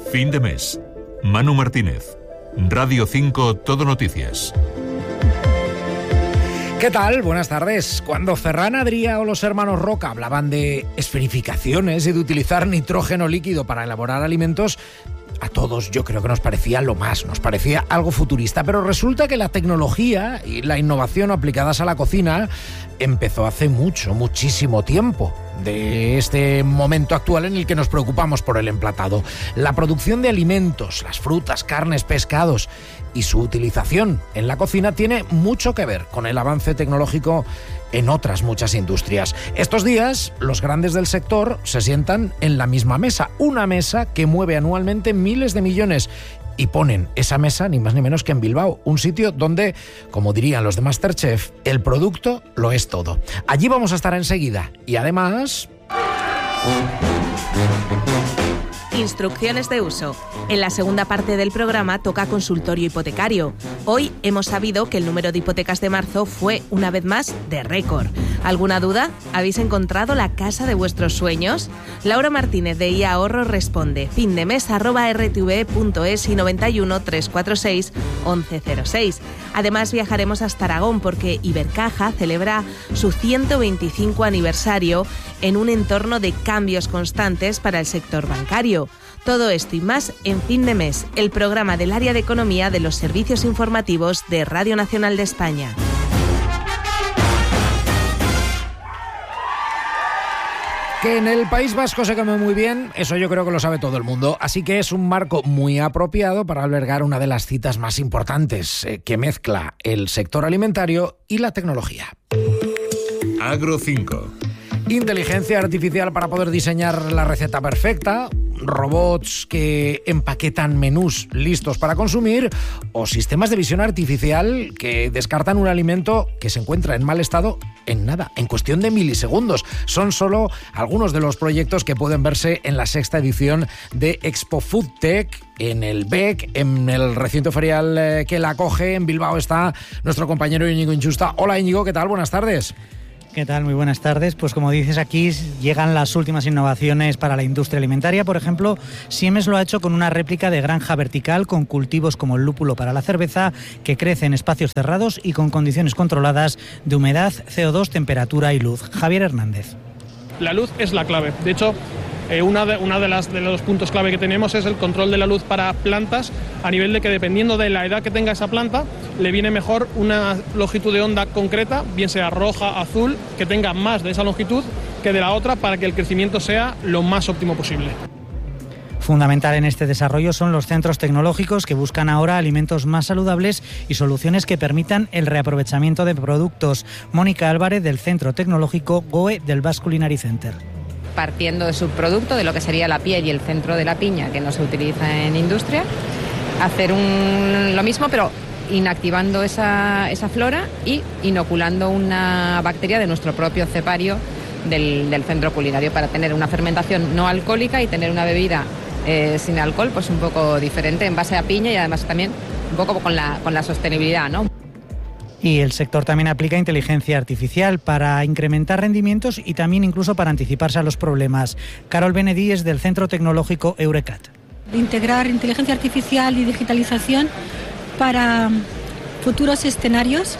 Fin de mes. Manu Martínez. Radio 5 Todo Noticias. ¿Qué tal? Buenas tardes. Cuando Ferran Adrià o los hermanos Roca hablaban de esferificaciones y de utilizar nitrógeno líquido para elaborar alimentos, a todos yo creo que nos parecía lo más, nos parecía algo futurista, pero resulta que la tecnología y la innovación aplicadas a la cocina empezó hace muchísimo tiempo de este momento actual en el que nos preocupamos por el emplatado. La producción de alimentos, las frutas, carnes, pescados y su utilización en la cocina tiene mucho que ver con el avance tecnológico en otras muchas industrias. Estos días, los grandes del sector se sientan en la misma mesa, una mesa que mueve anualmente miles de millones, y ponen esa mesa ni más ni menos que en Bilbao, un sitio donde, como dirían los de MasterChef, el producto lo es todo. Allí vamos a estar enseguida y además... Instrucciones de uso. En la segunda parte del programa toca consultorio hipotecario. Hoy hemos sabido que el número de hipotecas de marzo fue, una vez más, de récord. ¿Alguna duda? ¿Habéis encontrado la casa de vuestros sueños? Laura Martínez de IA Ahorro responde: findemes@rtve.es y 91 346 1106. Además viajaremos hasta Aragón porque Ibercaja celebra su 125 aniversario en un entorno de cambios constantes para el sector bancario. Todo esto y más en Fin de Mes, el programa del área de economía de los servicios informativos de Radio Nacional de España. Que en el País Vasco se come muy bien, eso yo creo que lo sabe todo el mundo, así que es un marco muy apropiado para albergar una de las citas más importantes que mezcla el sector alimentario y la tecnología. Agro 5. Inteligencia artificial para poder diseñar la receta perfecta, robots que empaquetan menús listos para consumir o sistemas de visión artificial que descartan un alimento que se encuentra en mal estado en nada, en cuestión de milisegundos. Son solo algunos de los proyectos que pueden verse en la 6ª edición de Expo Foodtech en el BEC, en el recinto ferial que la acoge. En Bilbao está nuestro compañero Íñigo Inchusta. Hola Íñigo, ¿qué tal? Buenas tardes. ¿Qué tal? Muy buenas tardes. Pues como dices, aquí llegan las últimas innovaciones para la industria alimentaria. Por ejemplo, Siemens lo ha hecho con una réplica de granja vertical con cultivos como el lúpulo para la cerveza, que crece en espacios cerrados y con condiciones controladas de humedad, CO2, temperatura y luz. Javier Hernández. La luz es la clave. De hecho, una de los puntos clave que tenemos es el control de la luz para plantas, a nivel de que dependiendo de la edad que tenga esa planta, le viene mejor una longitud de onda concreta, bien sea roja, azul, que tenga más de esa longitud que de la otra, para que el crecimiento sea lo más óptimo posible. Fundamental en este desarrollo son los centros tecnológicos que buscan ahora alimentos más saludables y soluciones que permitan el reaprovechamiento de productos. Mónica Álvarez, del Centro Tecnológico GOE del Basque Culinary Center. Partiendo de su producto, de lo que sería la piel y el centro de la piña, que no se utiliza en industria, hacer lo mismo, pero inactivando esa flora y inoculando una bacteria de nuestro propio cepario del centro culinario, para tener una fermentación no alcohólica y tener una bebida sin alcohol, pues un poco diferente en base a piña, y además también un poco con la sostenibilidad, ¿no? Y el sector también aplica inteligencia artificial para incrementar rendimientos y también incluso para anticiparse a los problemas. Carol Benedí es del Centro Tecnológico Eurecat. Integrar inteligencia artificial y digitalización para futuros escenarios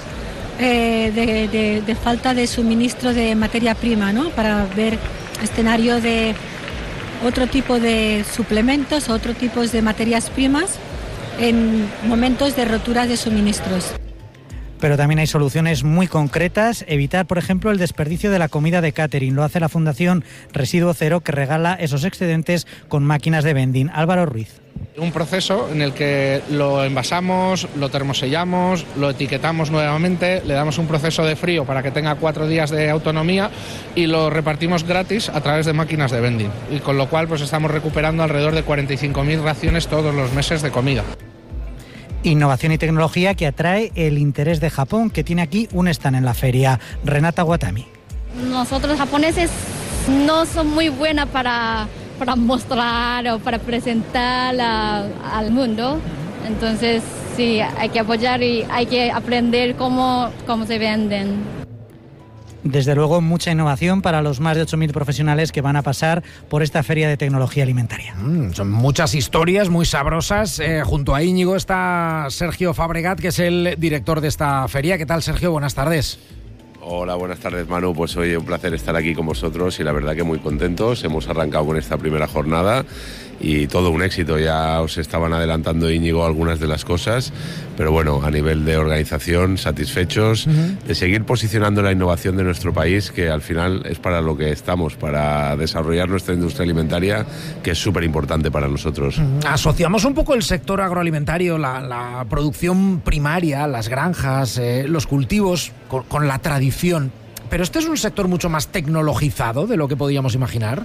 de falta de suministro de materia prima, ¿no? Para ver escenario de otro tipo de suplementos, otro tipo de materias primas en momentos de rotura de suministros. Pero también hay soluciones muy concretas. Evitar, por ejemplo, el desperdicio de la comida de catering. Lo hace la Fundación Residuo Cero, que regala esos excedentes con máquinas de vending. Álvaro Ruiz. Un proceso en el que lo envasamos, lo termosellamos, lo etiquetamos nuevamente, le damos un proceso de frío para que tenga 4 días de autonomía y lo repartimos gratis a través de máquinas de vending. Y con lo cual pues estamos recuperando alrededor de 45.000 raciones todos los meses de comida. Innovación y tecnología que atrae el interés de Japón, que tiene aquí un stand en la feria. Renata Watami. Nosotros japoneses no somos muy buenos para mostrar o para presentar al mundo. Entonces sí, hay que apoyar y hay que aprender cómo se venden. Desde luego, mucha innovación para los más de 8.000 profesionales que van a pasar por esta Feria de Tecnología Alimentaria. Son muchas historias muy sabrosas. Junto a Íñigo está Sergio Fabregat, que es el director de esta feria. ¿Qué tal, Sergio? Buenas tardes. Hola, buenas tardes, Manu. Pues hoy un placer estar aquí con vosotros y la verdad que muy contentos. Hemos arrancado con esta primera jornada y todo un éxito. Ya os estaban adelantando, Íñigo, algunas de las cosas, pero bueno, a nivel de organización, satisfechos de seguir posicionando la innovación de nuestro país, que al final es para lo que estamos, para desarrollar nuestra industria alimentaria, que es súper importante para nosotros. Asociamos un poco el sector agroalimentario, la producción primaria, las granjas, los cultivos, con la tradición. Pero este es un sector mucho más tecnologizado de lo que podíamos imaginar.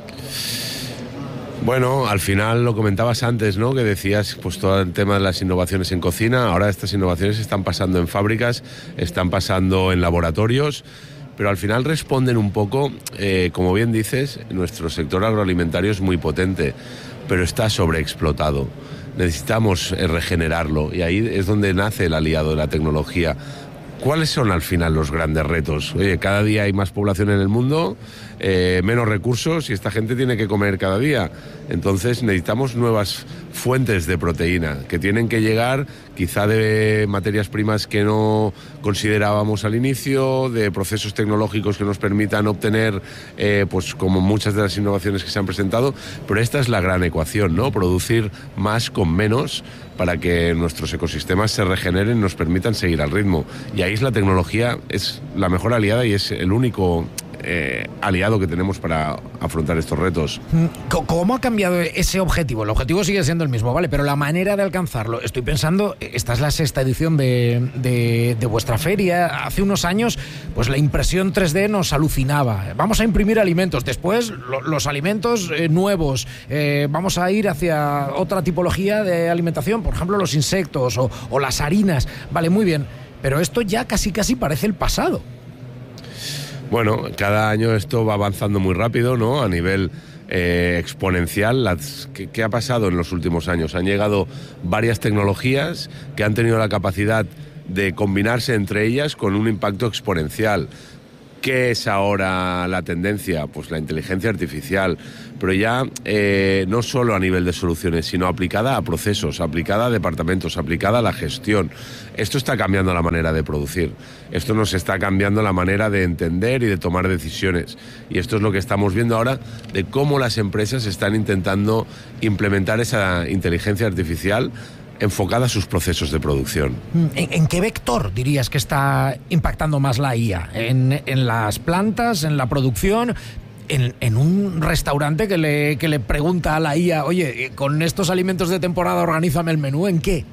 Bueno, al final lo comentabas antes, ¿no? Que decías, pues todo el tema de las innovaciones en cocina. Ahora estas innovaciones están pasando en fábricas, están pasando en laboratorios, pero al final responden un poco, como bien dices, nuestro sector agroalimentario es muy potente, pero está sobreexplotado. Necesitamos regenerarlo y ahí es donde nace el aliado de la tecnología. ¿Cuáles son al final los grandes retos? Oye, cada día hay más población en el mundo, menos recursos y esta gente tiene que comer cada día. Entonces necesitamos nuevas fuentes de proteína que tienen que llegar quizá de materias primas que no considerábamos al inicio, de procesos tecnológicos que nos permitan obtener, pues como muchas de las innovaciones que se han presentado, pero esta es la gran ecuación, ¿no? Producir más con menos para que nuestros ecosistemas se regeneren y nos permitan seguir al ritmo. Y ahí la tecnología es la mejor aliada y es el único aliado que tenemos para afrontar estos retos. ¿Cómo ha cambiado ese objetivo? El objetivo sigue siendo el mismo, ¿vale? Pero la manera de alcanzarlo. Estoy pensando, esta es la 6ª edición de vuestra feria. Hace unos años, pues la impresión 3D nos alucinaba. Vamos a imprimir alimentos. Después, los alimentos nuevos. Vamos a ir hacia otra tipología de alimentación, por ejemplo, los insectos o las harinas. Vale, muy bien. Pero esto ya casi parece el pasado. Bueno, cada año esto va avanzando muy rápido, ¿no? A nivel exponencial. ¿Qué ha pasado en los últimos años? Han llegado varias tecnologías que han tenido la capacidad de combinarse entre ellas con un impacto exponencial. ¿Qué es ahora la tendencia? Pues la inteligencia artificial, pero ya no solo a nivel de soluciones, sino aplicada a procesos, aplicada a departamentos, aplicada a la gestión. Esto está cambiando la manera de producir, esto nos está cambiando la manera de entender y de tomar decisiones. Y esto es lo que estamos viendo ahora, de cómo las empresas están intentando implementar esa inteligencia artificial enfocada a sus procesos de producción. ¿En qué vector dirías que está impactando más la IA? ¿En las plantas, en la producción? En un restaurante que le pregunta a la IA, oye, con estos alimentos de temporada organízame el menú, ¿en qué?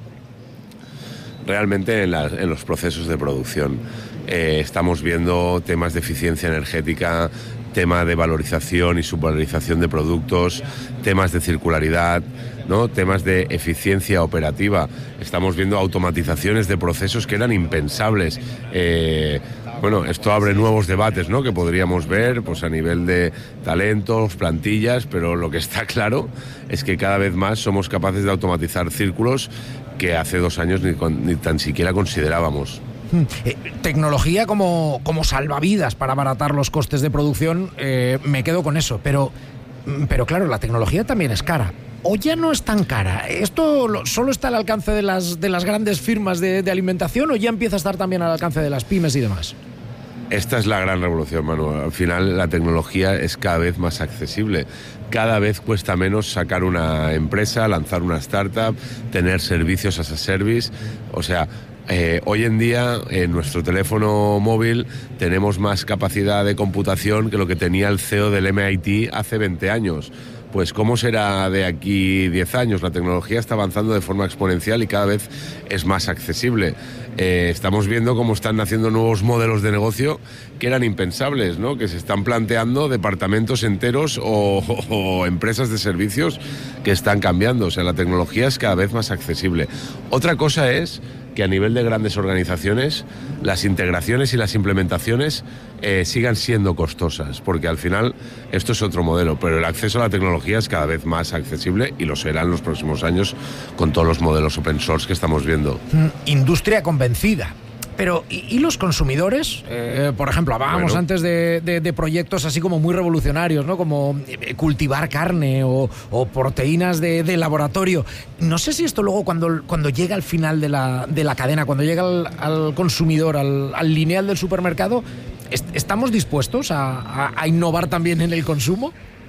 Realmente en los procesos de producción. Estamos viendo temas de eficiencia energética, tema de valorización y subvalorización de productos, temas de circularidad, ¿no? Temas de eficiencia operativa. Estamos viendo automatizaciones de procesos que eran impensables. Bueno, esto abre nuevos debates, ¿no? Que podríamos ver pues a nivel de talentos, plantillas, pero lo que está claro es que cada vez más somos capaces de automatizar círculos que hace 2 años ni tan siquiera considerábamos. Tecnología como salvavidas para abaratar los costes de producción, me quedo con eso, pero claro, la tecnología también es cara. ¿O ya no es tan cara? ¿Esto solo está al alcance de las grandes firmas de alimentación o ya empieza a estar también al alcance de las pymes y demás? Esta es la gran revolución, Manu. Al final la tecnología es cada vez más accesible. Cada vez cuesta menos sacar una empresa, lanzar una startup, tener servicios as a service. O sea, hoy en día en nuestro teléfono móvil tenemos más capacidad de computación que lo que tenía el CEO del MIT hace 20 años. Pues ¿cómo será de aquí 10 años? La tecnología está avanzando de forma exponencial y cada vez es más accesible. Estamos viendo cómo están naciendo nuevos modelos de negocio que eran impensables, ¿no? Que se están planteando departamentos enteros o empresas de servicios que están cambiando. O sea, la tecnología es cada vez más accesible. Otra cosa es que a nivel de grandes organizaciones las integraciones y las implementaciones sigan siendo costosas, porque al final esto es otro modelo, pero el acceso a la tecnología es cada vez más accesible y lo será en los próximos años con todos los modelos open source que estamos viendo. Industria convencida. Pero, ¿y los consumidores? Por ejemplo, hablábamos antes de proyectos así como muy revolucionarios, ¿no? Como cultivar carne o proteínas de laboratorio. No sé si esto luego cuando llega al final de la cadena, cuando llega al consumidor, al lineal del supermercado, ¿estamos dispuestos a innovar también en el consumo?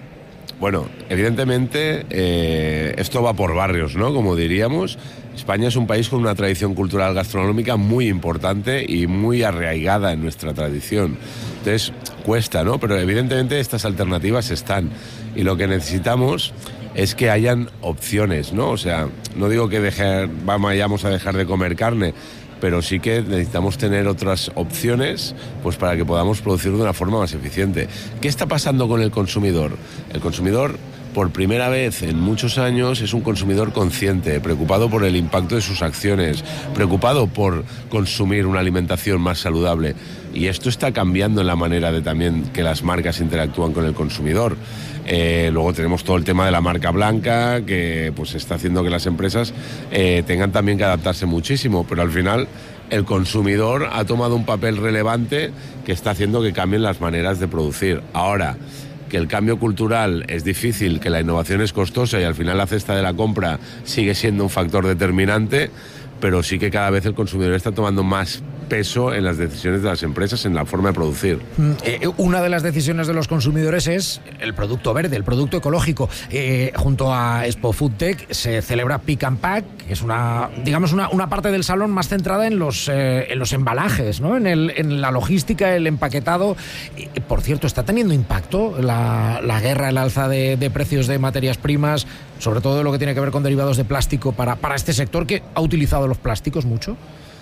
Bueno, evidentemente esto va por barrios, ¿no? Como diríamos, España es un país con una tradición cultural gastronómica muy importante y muy arraigada en nuestra tradición. Entonces, cuesta, ¿no? Pero evidentemente estas alternativas están. Y lo que necesitamos es que hayan opciones, ¿no? O sea, no digo que vayamos a dejar de comer carne, pero sí que necesitamos tener otras opciones pues para que podamos producir de una forma más eficiente. ¿Qué está pasando con el consumidor? El consumidor, por primera vez en muchos años, es un consumidor consciente, preocupado por el impacto de sus acciones, preocupado por consumir una alimentación más saludable. Y esto está cambiando en la manera de también que las marcas interactúan con el consumidor. Luego tenemos todo el tema de la marca blanca, que pues está haciendo que las empresas tengan también que adaptarse muchísimo, pero al final el consumidor ha tomado un papel relevante que está haciendo que cambien las maneras de producir. Ahora, que el cambio cultural es difícil, que la innovación es costosa y al final la cesta de la compra sigue siendo un factor determinante, pero sí que cada vez el consumidor está tomando más peso en las decisiones de las empresas, en la forma de producir. Una de las decisiones de los consumidores es el producto verde, el producto ecológico. Junto a Expo Food Tech se celebra Pick and Pack, que es una parte del salón más centrada en los embalajes, ¿no? En la logística, el empaquetado. Por cierto, ¿está teniendo impacto la guerra, el alza de precios de materias primas, sobre todo lo que tiene que ver con derivados de plástico para este sector que ha utilizado los plásticos mucho?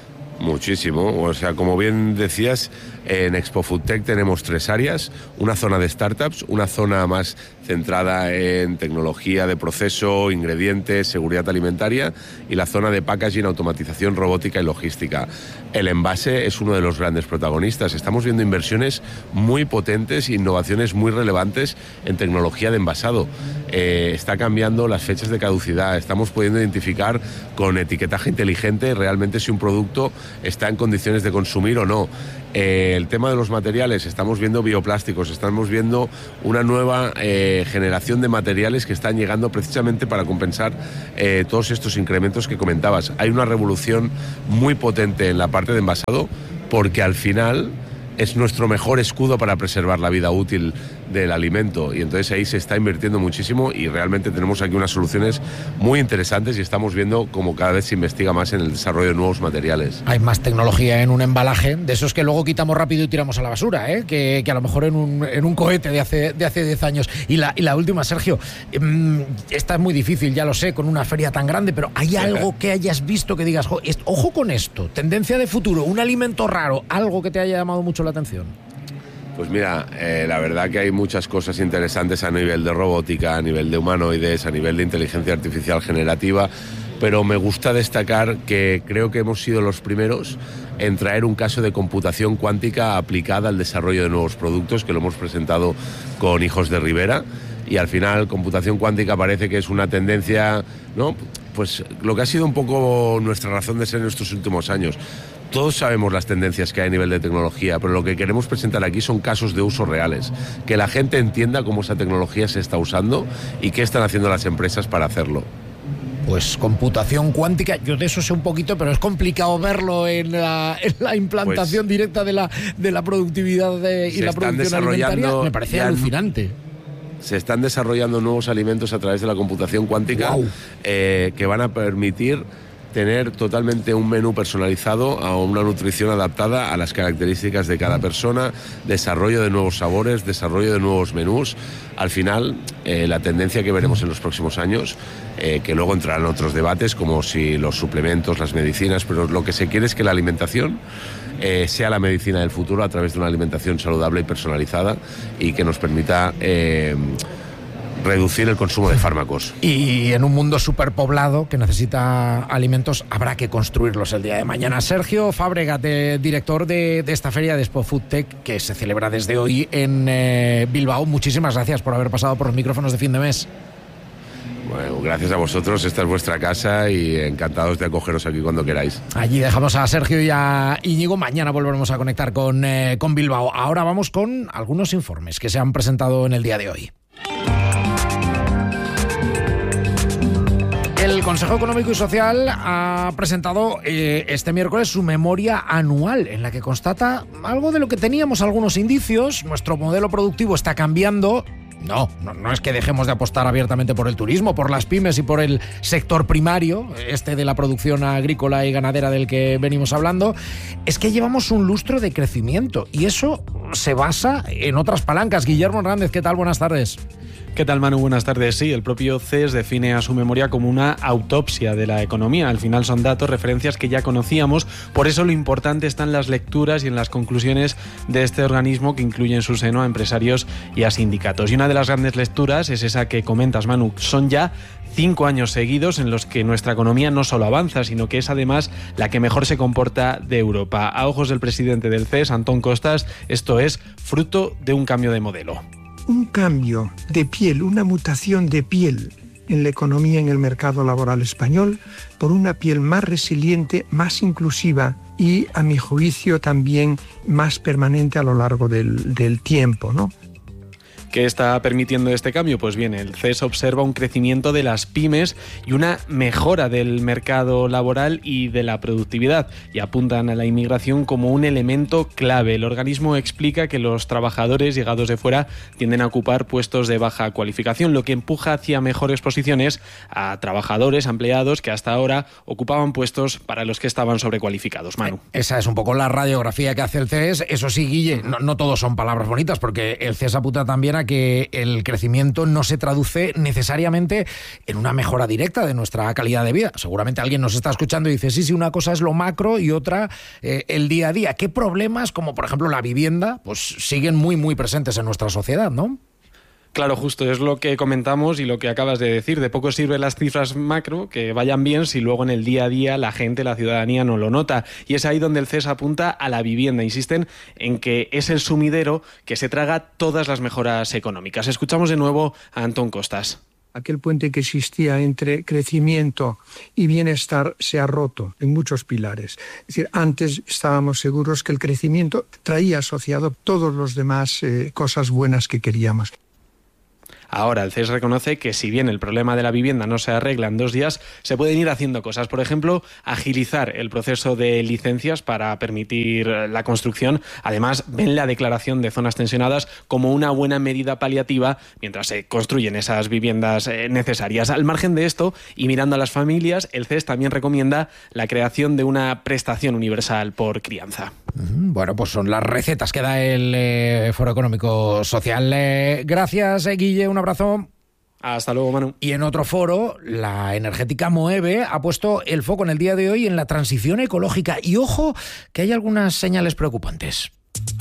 Muchísimo, o sea, como bien decías, en Expo Food Tech tenemos 3 áreas, una zona de startups, una zona más centrada en tecnología de proceso, ingredientes, seguridad alimentaria, y la zona de packaging, automatización, robótica y logística. El envase es uno de los grandes protagonistas. Estamos viendo inversiones muy potentes, innovaciones muy relevantes en tecnología de envasado. Está cambiando las fechas de caducidad, estamos pudiendo identificar con etiquetaje inteligente realmente si un producto está en condiciones de consumir o no. El tema de los materiales, estamos viendo bioplásticos, estamos viendo una nueva generación de materiales que están llegando precisamente para compensar todos estos incrementos que comentabas. Hay una revolución muy potente en la parte de envasado porque al final es nuestro mejor escudo para preservar la vida útil del alimento, y entonces ahí se está invirtiendo muchísimo y realmente tenemos aquí unas soluciones muy interesantes y estamos viendo cómo cada vez se investiga más en el desarrollo de nuevos materiales. Hay más tecnología en un embalaje, de esos que luego quitamos rápido y tiramos a la basura, que a lo mejor en un cohete de hace 10 años. Y la última, Sergio, esta es muy difícil, ya lo sé, con una feria tan grande, pero ¿hay algo que hayas visto que digas, ojo con esto, tendencia de futuro, un alimento raro, algo que te haya llamado mucho la atención? Pues mira, la verdad que hay muchas cosas interesantes a nivel de robótica, a nivel de humanoides, a nivel de inteligencia artificial generativa, pero me gusta destacar que creo que hemos sido los primeros en traer un caso de computación cuántica aplicada al desarrollo de nuevos productos, que lo hemos presentado con Hijos de Rivera, y al final computación cuántica parece que es una tendencia, ¿no? Pues lo que ha sido un poco nuestra razón de ser en estos últimos años. Todos sabemos las tendencias que hay a nivel de tecnología, pero lo que queremos presentar aquí son casos de uso reales, que la gente entienda cómo esa tecnología se está usando y qué están haciendo las empresas para hacerlo. Pues computación cuántica, yo de eso sé un poquito, pero es complicado verlo en la implantación directa de la productividad y la producción alimentaria. Me parece alucinante. Se están desarrollando nuevos alimentos a través de la computación cuántica, que van a permitir tener totalmente un menú personalizado, a una nutrición adaptada a las características de cada persona, desarrollo de nuevos sabores, desarrollo de nuevos menús. Al final, la tendencia que veremos en los próximos años, que luego entrarán otros debates como si los suplementos, las medicinas, pero lo que se quiere es que la alimentación sea la medicina del futuro a través de una alimentación saludable y personalizada y que nos permita reducir el consumo de fármacos. Y en un mundo superpoblado que necesita alimentos, habrá que construirlos el día de mañana. Sergio Fábregas, director de esta feria de Expo Food Tech, que se celebra desde hoy en Bilbao. Muchísimas gracias por haber pasado por los micrófonos de fin de mes. Bueno, gracias a vosotros, esta es vuestra casa y encantados de acogeros aquí cuando queráis. Allí dejamos a Sergio y a Íñigo, mañana volveremos a conectar con Bilbao. Ahora vamos con algunos informes que se han presentado en el día de hoy. El Consejo Económico y Social ha presentado este miércoles su memoria anual, en la que constata algo de lo que teníamos algunos indicios. Nuestro modelo productivo está cambiando. No es que dejemos de apostar abiertamente por el turismo, por las pymes y por el sector primario, de la producción agrícola y ganadera del que venimos hablando. Es que llevamos un lustro de crecimiento y eso se basa en otras palancas. Guillermo Hernández, ¿qué tal? Buenas tardes. ¿Qué tal, Manu? Buenas tardes. Sí, el propio CES define a su memoria como una autopsia de la economía. Al final son datos, referencias que ya conocíamos. Por eso lo importante está en las lecturas y en las conclusiones de este organismo, que incluye en su seno a empresarios y a sindicatos. Y una de las grandes lecturas es esa que comentas, Manu. Son ya 5 años seguidos en los que nuestra economía no solo avanza, sino que es además la que mejor se comporta de Europa. A ojos del presidente del CES, Antón Costas, esto es fruto de un cambio de modelo. Un cambio de piel, una mutación de piel en la economía, en el mercado laboral español, por una piel más resiliente, más inclusiva y, a mi juicio, también más permanente a lo largo del tiempo, ¿no? ¿Qué está permitiendo este cambio? Pues bien, el CES observa un crecimiento de las pymes y una mejora del mercado laboral y de la productividad, y apuntan a la inmigración como un elemento clave. El organismo explica que los trabajadores llegados de fuera tienden a ocupar puestos de baja cualificación, lo que empuja hacia mejores posiciones a trabajadores, empleados que hasta ahora ocupaban puestos para los que estaban sobrecualificados. Manu. Esa es un poco la radiografía que hace el CES. Eso sí, Guille, no todos son palabras bonitas, porque el CES apunta también a que el crecimiento no se traduce necesariamente en una mejora directa de nuestra calidad de vida. Seguramente alguien nos está escuchando y dice, sí, una cosa es lo macro y otra el día a día. ¿Qué problemas, como por ejemplo la vivienda, pues siguen muy, muy presentes en nuestra sociedad, ¿no? Claro, justo, es lo que comentamos y lo que acabas de decir. De poco sirven las cifras macro que vayan bien si luego en el día a día la gente, la ciudadanía no lo nota. Y es ahí donde el CES apunta a la vivienda. Insisten en que es el sumidero que se traga todas las mejoras económicas. Escuchamos de nuevo a Antón Costas. Aquel puente que existía entre crecimiento y bienestar se ha roto en muchos pilares. Es decir, antes estábamos seguros que el crecimiento traía asociado todos los demás cosas buenas que queríamos. Ahora, el CES reconoce que si bien el problema de la vivienda no se arregla en 2 días, se pueden ir haciendo cosas. Por ejemplo, agilizar el proceso de licencias para permitir la construcción. Además, ven la declaración de zonas tensionadas como una buena medida paliativa mientras se construyen esas viviendas necesarias. Al margen de esto, y mirando a las familias, el CES también recomienda la creación de una prestación universal por crianza. Bueno, pues son las recetas que da el Foro Económico Social. Gracias, Guille, un abrazo. Hasta luego, Manu. Y en otro foro, la energética Moeve ha puesto el foco en el día de hoy en la transición ecológica. Y ojo, que hay algunas señales preocupantes.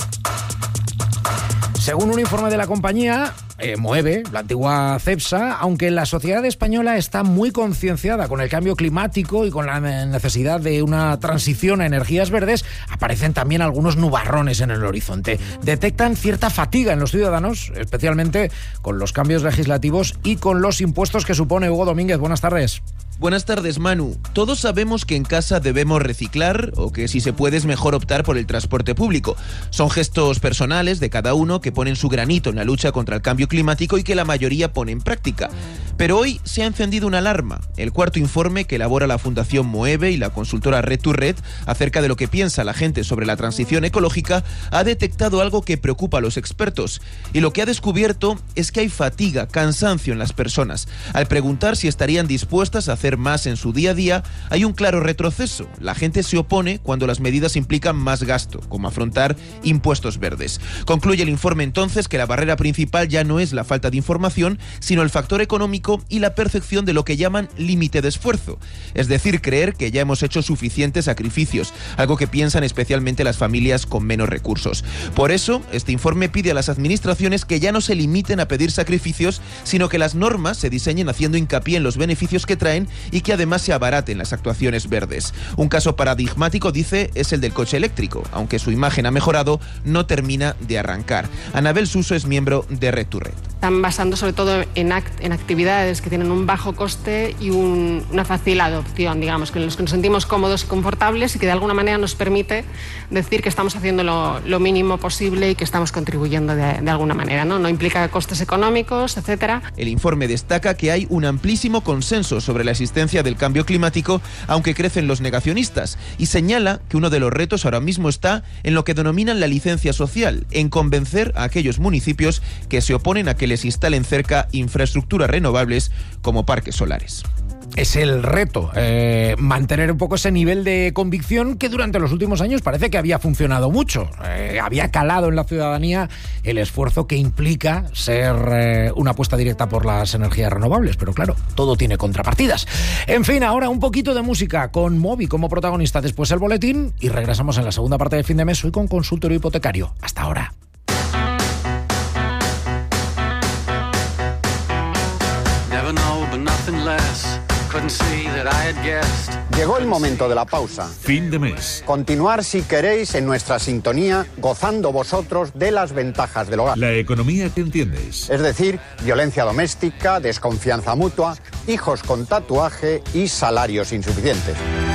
Según un informe de la compañía, Moeve, la antigua Cepsa, aunque la sociedad española está muy concienciada con el cambio climático y con la necesidad de una transición a energías verdes, aparecen también algunos nubarrones en el horizonte. Detectan cierta fatiga en los ciudadanos, especialmente con los cambios legislativos y con los impuestos que supone. Hugo Domínguez, buenas tardes. Buenas tardes, Manu. Todos sabemos que en casa debemos reciclar o que si se puede es mejor optar por el transporte público. Son gestos personales de cada uno que ponen su granito en la lucha contra el cambio climático y que la mayoría pone en práctica. Pero hoy se ha encendido una alarma. El cuarto informe que elabora la Fundación Moeve y la consultora Red to Red acerca de lo que piensa la gente sobre la transición ecológica ha detectado algo que preocupa a los expertos. Y lo que ha descubierto es que hay fatiga, cansancio en las personas. Al preguntar si estarían dispuestas a hacer más en su día a día, hay un claro retroceso. La gente se opone cuando las medidas implican más gasto, como afrontar impuestos verdes. Concluye el informe entonces que la barrera principal ya no es la falta de información, sino el factor económico y la percepción de lo que llaman límite de esfuerzo. Es decir, creer que ya hemos hecho suficientes sacrificios, algo que piensan especialmente las familias con menos recursos. Por eso, este informe pide a las administraciones que ya no se limiten a pedir sacrificios, sino que las normas se diseñen haciendo hincapié en los beneficios que traen y que además se abaraten las actuaciones verdes. Un caso paradigmático, dice, es el del coche eléctrico. Aunque su imagen ha mejorado, no termina de arrancar. Anabel Suso es miembro de Red to Red. están basando sobre todo en actividades que tienen un bajo coste y una fácil adopción, digamos, en los que nos sentimos cómodos y confortables y que de alguna manera nos permite decir que estamos haciendo lo mínimo posible y que estamos contribuyendo de alguna manera, ¿no? No implica costes económicos, etcétera. El informe destaca que hay un amplísimo consenso sobre la existencia del cambio climático, aunque crecen los negacionistas, y señala que uno de los retos ahora mismo está en lo que denominan la licencia social, en convencer a aquellos municipios que se oponen a que les instalen cerca infraestructuras renovables como parques solares. Es el reto, mantener un poco ese nivel de convicción que durante los últimos años parece que había funcionado mucho. Había calado en la ciudadanía el esfuerzo que implica ser una apuesta directa por las energías renovables, pero claro, todo tiene contrapartidas. En fin, ahora un poquito de música con Moby como protagonista, después el boletín y regresamos en la segunda parte de Fin de Mes hoy con Consultorio Hipotecario. Hasta ahora. Llegó el momento de la pausa. Fin de mes. Continuar, si queréis, en nuestra sintonía, gozando vosotros de las ventajas del hogar. La economía que entiendes. Es decir, violencia doméstica, desconfianza mutua, hijos con tatuaje y salarios insuficientes.